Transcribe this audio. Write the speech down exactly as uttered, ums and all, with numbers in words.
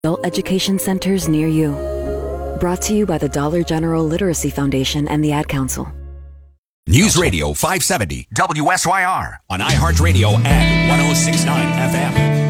Adult education centers near you. Brought to you by the Dollar General Literacy Foundation and the Ad Council. News Radio five seventy W S Y R on iHeartRadio and one oh six point nine F M.